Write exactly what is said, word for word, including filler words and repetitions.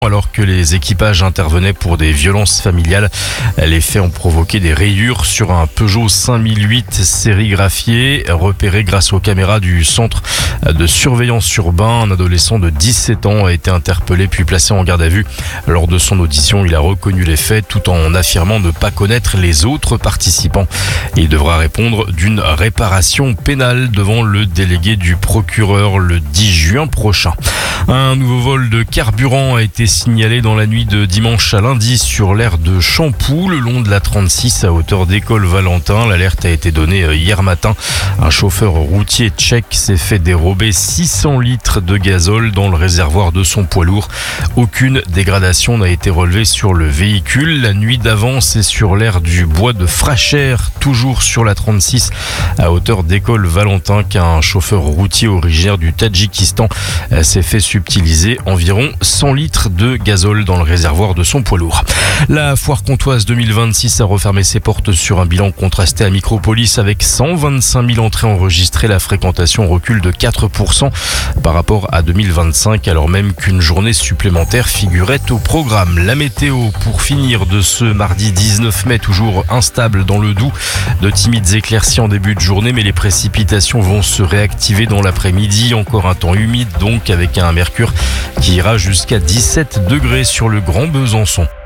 Alors que les équipages intervenaient pour des violences familiales. Les faits ont provoqué des rayures sur un Peugeot cinq mille huit sérigraphié, repéré grâce aux caméras du centre de surveillance urbain. Un adolescent de dix-sept ans a été interpellé puis placé en garde à vue. Lors de son audition, il a reconnu les faits tout en affirmant ne pas connaître les autres participants. Il devra répondre d'une réparation pénale devant le délégué du procureur le dix juin prochain. Un nouveau vol de carburant a été signalé dans la nuit de dimanche à lundi sur l'aire de Champoux, le long de la trente-six à hauteur d'École Valentin. L'alerte a été donnée hier matin. Un chauffeur routier tchèque s'est fait dérober six cents litres de gazole dans le réservoir de son poids lourd. Aucune dégradation n'a été relevée sur le véhicule. La nuit d'avant, c'est sur l'aire du bois de Frachères, toujours sur la trente-six à hauteur d'École Valentin, qu'un chauffeur routier originaire du Tadjikistan s'est fait subtiliser environ cent litres de gazole dans le réservoir de son poids lourd. La foire comtoise deux mille vingt-six a refermé ses portes sur un bilan contrasté à Micropolis avec cent vingt-cinq mille entrées enregistrées. La fréquentation recule de quatre pour cent par rapport à deux mille vingt-cinq, alors même qu'une journée supplémentaire figurait au programme. La météo pour finir de ce mardi dix-neuf mai, toujours instable dans le Doubs. De timides éclaircies en début de journée, mais les précipitations vont se réactiver dans l'après-midi. Encore un temps humide donc, avec un mercure qui ira jusqu'à dix-sept degrés sur le Grand Besançon.